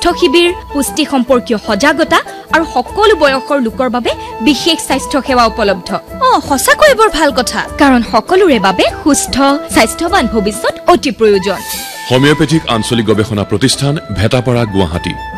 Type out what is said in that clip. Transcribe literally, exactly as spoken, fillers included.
স্বাস্থ্য শিবিৰ পুষ্টি সম্পৰ্কীয় সজাগতা আৰু সকলো বয়সৰ লোকৰ বাবে বিশেষ স্বাস্থ্য সেৱা উপলব্ধ অ সঁচাকৈ বৰ ভাল কথা কাৰণ সকলোৰে বাবে সুস্থ স্বাস্থ্যৱান ভৱিষ্যত অতি প্ৰয়োজন হোমিওপ্যাথিক আঞ্চলিক গৱেষণা প্ৰতিষ্ঠান ভেটাপাৰা গুৱাহাটী